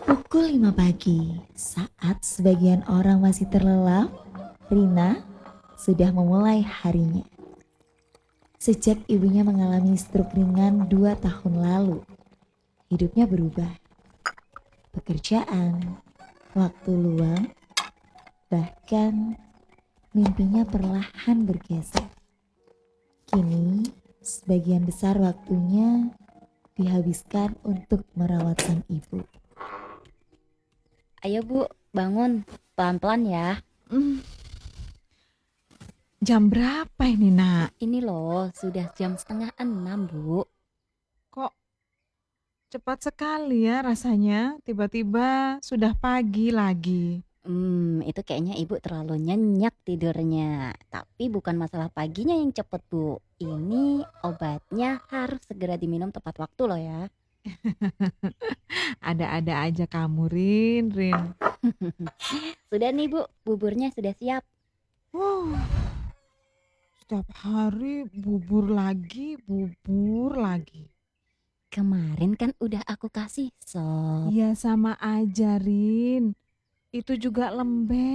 Pukul 5 pagi, saat sebagian orang masih terlelap, Rina sudah memulai harinya. Sejak ibunya mengalami stroke ringan 2 tahun lalu, hidupnya berubah. Pekerjaan, waktu luang, bahkan mimpinya perlahan bergeser. Kini, sebagian besar waktunya dihabiskan untuk merawat sang ibu. Ayo Bu, bangun. Pelan-pelan ya. Hmm, jam berapa ini, Nak? Ini loh, sudah jam setengah 6, Bu. Kok cepat sekali ya rasanya? Tiba-tiba sudah pagi lagi. Itu kayaknya Ibu terlalu nyenyak tidurnya. Tapi bukan masalah paginya yang cepet, Bu. Ini obatnya harus segera diminum tepat waktu loh ya. Ada-ada aja kamu, Rin. Sudah nih Bu, buburnya sudah siap. Wow, setiap hari bubur lagi. Kemarin kan udah aku kasih sop. Iya sama aja, Rin. Itu juga lembek.